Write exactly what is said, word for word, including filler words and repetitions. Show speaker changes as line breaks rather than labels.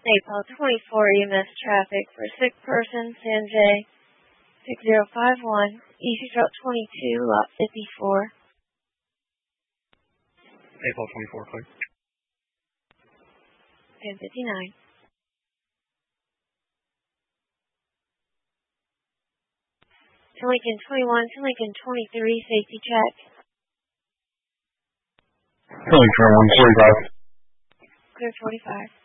Naples twenty-four E M S traffic for sick person, Sanjay six zero five one, Easy Route twenty-two, lot fifty-four.
Naples twenty-four, please.
ten fifty-nine. To Lincoln twenty-one, to Lincoln twenty-three, safety check.
Lincoln one forty-five.
Clear forty-five.